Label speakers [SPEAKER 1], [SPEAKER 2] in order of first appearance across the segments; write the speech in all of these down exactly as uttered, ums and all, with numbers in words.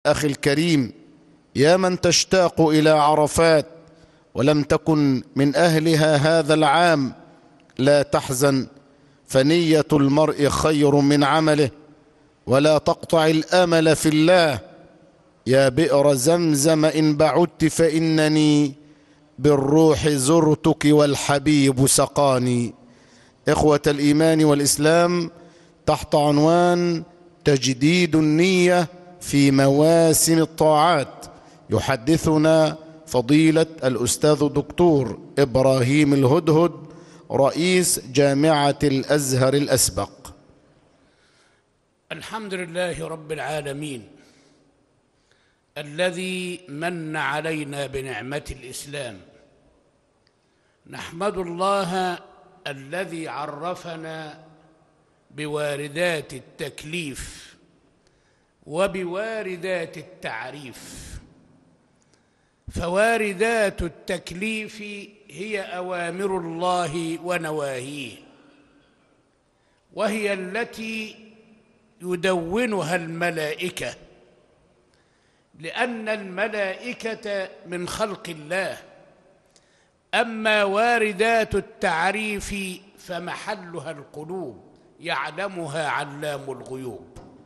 [SPEAKER 1] أخي الكريم، يا من تشتاق إلى عرفات ولم تكن من أهلها هذا العام، لا تحزن، فنية المرء خير من عمله، ولا تقطع الأمل في الله. يا بئر زمزم إن بعدت فإنني بالروح زرتك والحبيب سقاني. إخوة الإيمان والإسلام، تحت عنوان تجديد النية في مواسم الطاعات، يحدثنا فضيلة الأستاذ الدكتور إبراهيم الهدهد، رئيس جامعة الأزهر الأسبق.
[SPEAKER 2] الحمد لله رب العالمين الذي من علينا بنعمة الإسلام. نحمد الله الذي عرفنا بواردات التكليف وبواردات التعريف. فواردات التكليف هي أوامر الله ونواهيه، وهي التي يدونها الملائكة، لأن الملائكة من خلق الله. أما واردات التعريف فمحلها القلوب، يعلمها علام الغيوب.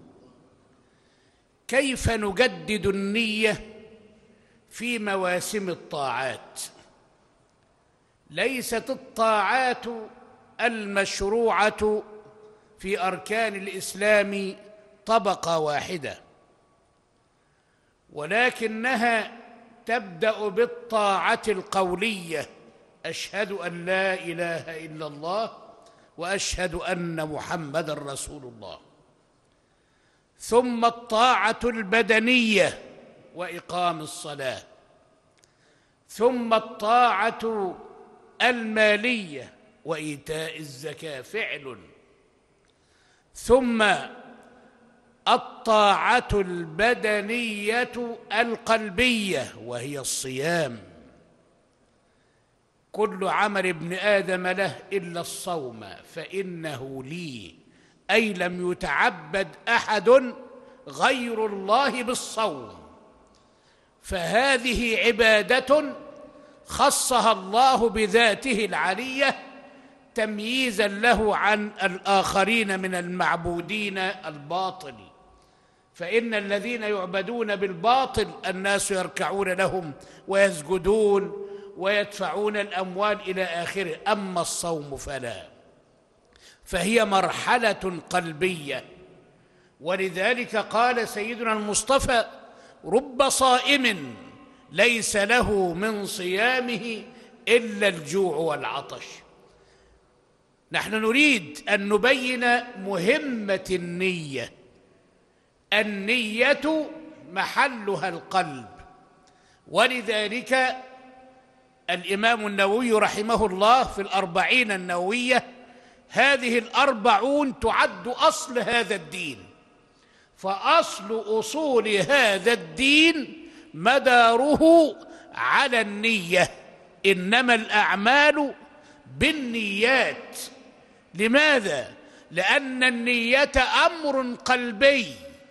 [SPEAKER 2] كيف نجدد النية في مواسم الطاعات؟ ليست الطاعات المشروعة في أركان الإسلام طبقة واحدة، ولكنها تبدأ بالطاعة القولية: أشهد أن لا إله إلا الله وأشهد أن محمدًا رسول الله. ثم الطاعة البدنية وإقام الصلاة. ثم الطاعة المالية وإيتاء الزكاة فعل. ثم الطاعة البدنية القلبية وهي الصيام. كل عمل ابن آدم له إلا الصوم فإنه لي، أي لم يتعبد أحد غير الله بالصوم، فهذه عبادة خصها الله بذاته العلية تمييزا له عن الآخرين من المعبودين الباطل. فإن الذين يعبدون بالباطل الناس يركعون لهم ويسجدون ويدفعون الأموال إلى آخره، أما الصوم فلا، فهي مرحلة قلبية. ولذلك قال سيدنا المصطفى: رب صائم ليس له من صيامه إلا الجوع والعطش. نحن نريد أن نبين مهمة النية. النية محلها القلب، ولذلك الإمام النووي رحمه الله في الأربعين النووية، هذه الأربعون تعد أصل هذا الدين. فأصل أصول هذا الدين مداره على النية، إنما الأعمال بالنيات. لماذا؟ لأن النية أمر قلبي.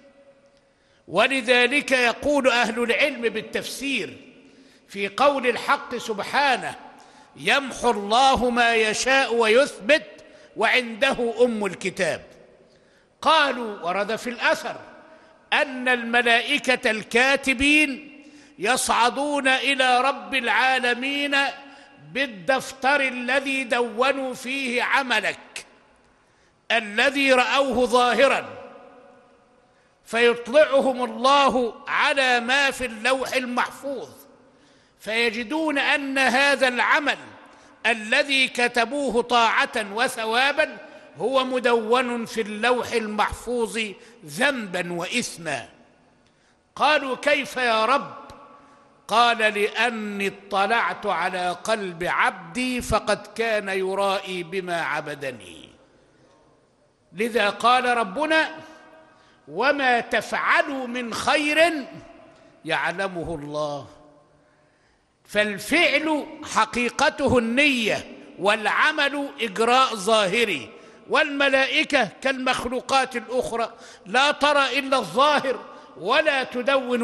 [SPEAKER 2] ولذلك يقول أهل العلم بالتفسير في قول الحق سبحانه: يمحو الله ما يشاء ويثبت وعنده أم الكتاب. قالوا ورد في الأثر أن الملائكة الكاتبين يصعدون إلى رب العالمين بالدفتر الذي دونوا فيه عملك الذي رأوه ظاهرا، فيطلعهم الله على ما في اللوح المحفوظ، فيجدون أن هذا العمل الذي كتبوه طاعة وثوابا هو مدون في اللوح المحفوظ ذنبا وإثما. قالوا: كيف يا رب؟ قال: لأني اطلعت على قلب عبدي فقد كان يرائي بما عبدني. لذا قال ربنا: وما تفعلوا من خير يعلمه الله. فالفعل حقيقته النية، والعمل إجراء ظاهري. والملائكة كالمخلوقات الأخرى لا ترى إلا الظاهر ولا تدون